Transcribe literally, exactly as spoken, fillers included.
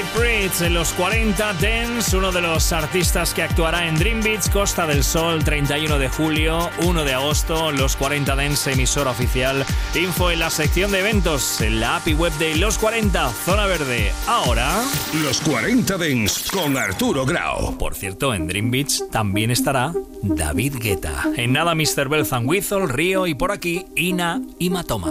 David Pritz en los cuarenta Dance, uno de los artistas que actuará en Dream Beach, Costa del Sol, treinta y uno de julio, uno de agosto, los cuarenta Dance, emisora oficial. Info en la sección de eventos, en la A P I web de Los cuarenta, Zona Verde. Ahora, Los cuarenta Dance con Arturo Grau. Por cierto, en Dream Beach también estará David Guetta. En nada, mister Bells and Whistle, Río y por aquí, Ina y Matoma.